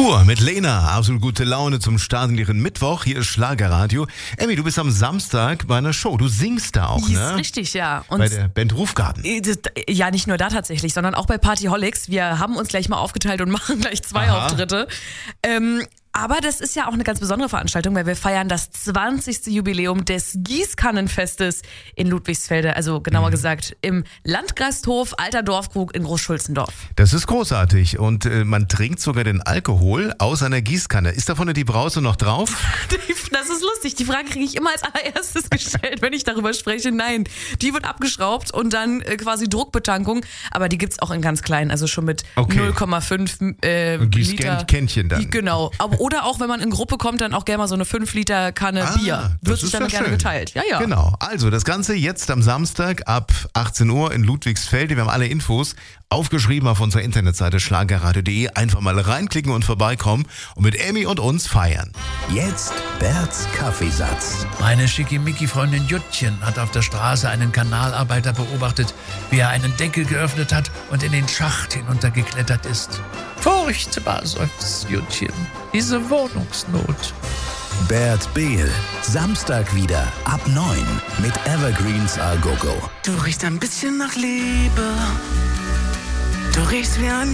Pur mit Lena, absolut gute Laune zum Start in ihren Mittwoch. Hier ist Schlagerradio. Emmy, du bist am Samstag bei einer Show. Du singst da auch, ne? Ist richtig, ja. Und bei der Band Rufgarten. ja, nicht nur da tatsächlich, sondern auch bei Partyholics. Wir haben uns gleich mal aufgeteilt und machen gleich 2 Auftritte. Aber das ist ja auch eine ganz besondere Veranstaltung, weil wir feiern das 20. Jubiläum des Gießkannenfestes in Ludwigsfelde. Also genauer gesagt im Landgasthof Alter Dorfkrug in Großschulzendorf. Das ist großartig und man trinkt sogar den Alkohol aus einer Gießkanne. Ist davon die Brause noch drauf? Das ist lustig. Die Frage kriege ich immer als allererstes gestellt, wenn ich darüber spreche. Nein, die wird abgeschraubt und dann quasi Druckbetankung. Aber die gibt's auch in ganz klein, also schon mit 0,5 Liter. Kännchen dann. Genau. Oder auch, wenn man in Gruppe kommt, dann auch gerne mal so eine 5 Liter Kanne Bier. Wird sich dann gerne geteilt. Ja, ja. Genau. Also das Ganze jetzt am Samstag ab 18 Uhr in Ludwigsfelde. Wir haben alle Infos aufgeschrieben auf unserer Internetseite schlagerradio.de. Einfach mal reinklicken und vorbeikommen und mit Emmy und uns feiern. Jetzt Berts Kaffeesatz. Meine Schickimicki-Freundin Juttchen hat auf der Straße einen Kanalarbeiter beobachtet, wie er einen Deckel geöffnet hat und in den Schacht hinuntergeklettert ist. Furchtbar, seufzt Juttchen. Diese Wohnungsnot. Bert Behl. Samstag wieder ab 9 mit Evergreens A Go Go. Du riechst ein bisschen nach Liebe. Du riechst wie ein